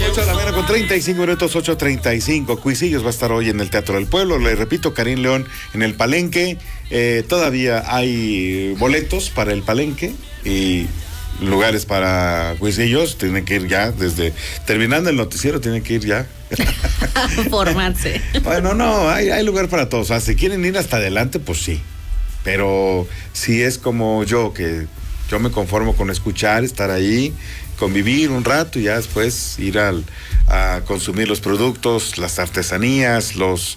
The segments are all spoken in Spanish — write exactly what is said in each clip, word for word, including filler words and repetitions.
ocho de la mañana con treinta y cinco minutos, ocho treinta y cinco. Cuisillos va a estar hoy en el Teatro del Pueblo. Le repito, Karim León en el Palenque. Eh, todavía hay boletos para el Palenque y lugares para Cuisillos. Tienen que ir ya desde terminando el noticiero, tienen que ir ya a formarse. Bueno, no, hay, hay lugar para todos. O sea, si quieren ir hasta adelante, pues sí. Pero si es como yo, que yo me conformo con escuchar, estar ahí, convivir un rato y ya después ir al, a consumir los productos, las artesanías, los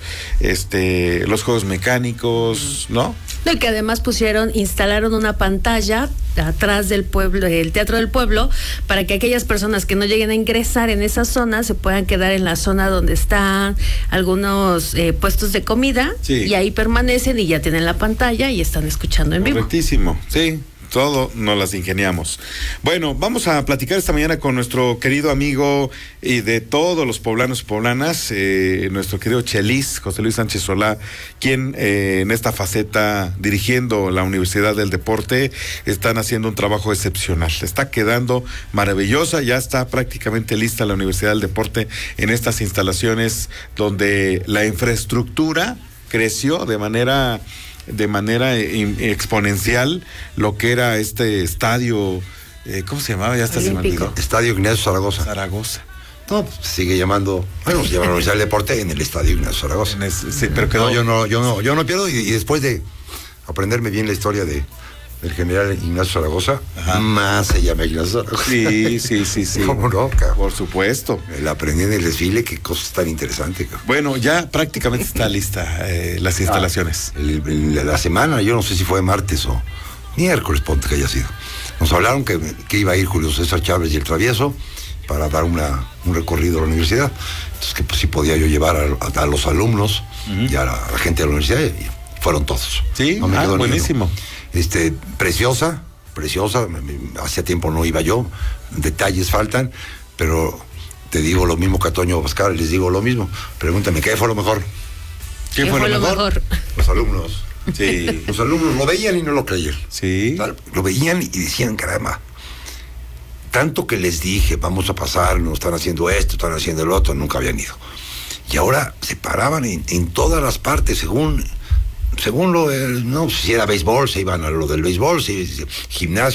este los juegos mecánicos, ¿no? Y que además pusieron, instalaron una pantalla atrás del pueblo, el Teatro del Pueblo, para que aquellas personas que no lleguen a ingresar en esa zona se puedan quedar en la zona donde están algunos eh, puestos de comida, sí. Y ahí permanecen y ya tienen la pantalla y están escuchando en vivo. Correctísimo, sí. Todo nos las ingeniamos. Bueno, vamos a platicar esta mañana con nuestro querido amigo y de todos los poblanos y poblanas, eh, nuestro querido Chelis, José Luis Sánchez Solá, quien eh, en esta faceta, dirigiendo la Universidad del Deporte, están haciendo un trabajo excepcional. Está quedando maravillosa, ya está prácticamente lista la Universidad del Deporte en estas instalaciones donde la infraestructura creció de manera... de manera exponencial lo que era este estadio, eh, ¿cómo se llamaba? Ya está se me olvidó. Estadio Ignacio Zaragoza. Zaragoza. No, pues, sigue llamando, bueno, se llama la Universidad del Deporte en el Estadio Ignacio Zaragoza. Es, sí, pero quedó... no, yo no, yo no, yo no pierdo y, y después de aprenderme bien la historia de del general Ignacio Zaragoza, ajá, más se llama Ignacio Zaragoza. Sí, sí, sí, sí. ¿Cómo no, cabrón? Por supuesto. La aprendí en el desfile, qué cosa tan interesante, cabrón. Bueno, ya prácticamente está lista eh, las instalaciones. Ah, el, el, la semana, yo no sé si fue martes o miércoles, ponte que haya sido. Nos hablaron que, que iba a ir Julio César Chávez y el Travieso para dar una, un recorrido a la universidad. Entonces, que pues si podía yo llevar a, a, a los alumnos, uh-huh, y a la, a la gente de la universidad, y fueron todos. Sí, no me ah, buenísimo. Este, preciosa, preciosa, hacía tiempo no iba yo, detalles faltan, pero te digo lo mismo que a Toño Pascal, les digo lo mismo. Pregúntame, ¿qué fue lo mejor? ¿Qué, ¿Qué fue, fue lo mejor? mejor? Los alumnos. Sí. Los alumnos lo veían y no lo creían. Sí. Lo veían y decían, caramba, tanto que les dije, vamos a pasar, nos están haciendo esto, están haciendo el otro, nunca habían ido. Y ahora se paraban en, en todas las partes, según... Según lo, no, si era béisbol, se iban a lo del béisbol, si, si, gimnasio.